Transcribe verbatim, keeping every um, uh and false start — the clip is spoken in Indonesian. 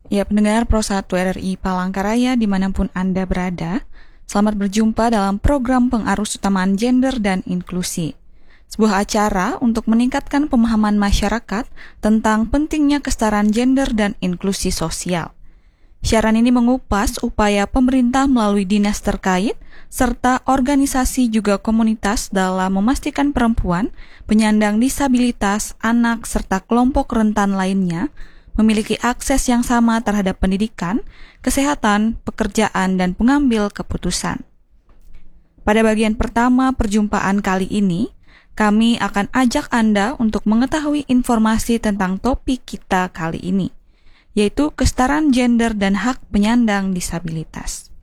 Ya, pendengar Pro satu R R I Palangkaraya dimanapun Anda berada, selamat berjumpa dalam program Pengarus Utamaan Gender dan Inklusi. Sebuah acara untuk meningkatkan pemahaman masyarakat tentang pentingnya kesetaraan gender dan inklusi sosial. Siaran ini mengupas upaya pemerintah melalui dinas terkait, serta organisasi juga komunitas dalam memastikan perempuan, penyandang disabilitas, anak, serta kelompok rentan lainnya memiliki akses yang sama terhadap pendidikan, kesehatan, pekerjaan, dan pengambil keputusan. Pada bagian pertama perjumpaan kali ini, kami akan ajak Anda untuk mengetahui informasi tentang topik kita kali ini, yaitu kesetaraan gender dan hak penyandang disabilitas.